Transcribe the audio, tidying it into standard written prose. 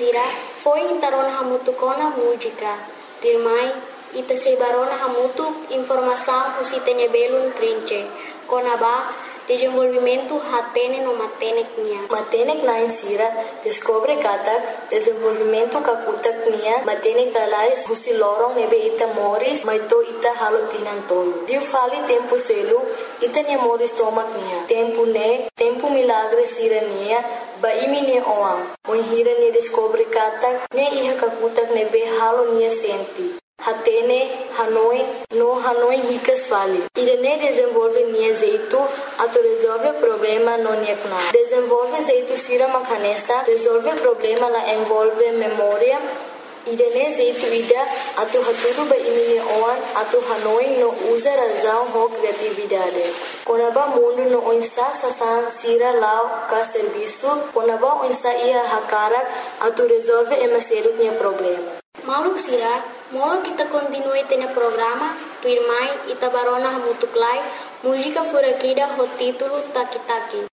sira foi intarona hamutu kona música. Dirmai ita sebarona hamutu informação usitenya belum trinche. Kona ba desenvolvimento hatene no matenek nia. Matenek lain sira descobre katak desenvolvimento kakutak nia matenek alais husi lorong nebe ita moris maito ita halo tinan tolo. Diu fali tempo selu ita nia moris tomak nia. Tempo milagre sira nia ba imi nia oang. Mohira nia descobre katak nia iha kakutak nebe halo nia senti. Hatene, Hanoi ricas fali. Irene desenvolve nia jeito, ato resolve problema no nia kuna. Desenvolve jeito sira makanesa, resolve problema la envolve memória. Irene jeito ida, ato haturu ba imini oan, ato Hanoi no usa razão ho criatividade. Konaba mundo no oinsa sasan sira lao ka serviço, konaba oinsa ia hakarak, ato resolve emaseru nia problema. Mauluk sira, molo kita continue tenya programa, tu irmai ita barona hamutuklai, música furakida ho título Taki Taki.